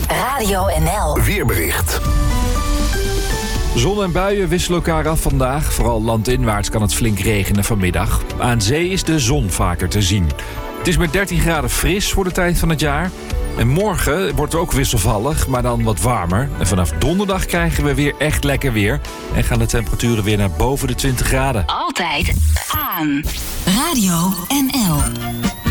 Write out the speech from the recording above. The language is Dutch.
Radio NL. Weerbericht. Zon en buien wisselen elkaar af vandaag. Vooral landinwaarts kan het flink regenen vanmiddag. Aan zee is de zon vaker te zien. Het is met 13 graden fris voor de tijd van het jaar. En morgen wordt het ook wisselvallig, maar dan wat warmer. En vanaf donderdag krijgen we weer echt lekker weer. En gaan de temperaturen weer naar boven de 20 graden. Altijd aan. Radio NL.